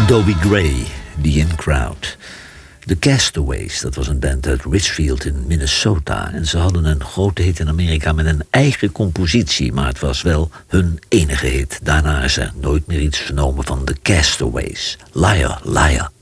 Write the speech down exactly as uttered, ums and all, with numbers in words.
Dobie Gray, The In Crowd. The Castaways, dat was een band uit Richfield in Minnesota. En ze hadden een grote hit in Amerika met een eigen compositie. Maar het was wel hun enige hit. Daarna is er nooit meer iets vernomen van The Castaways. Liar, liar.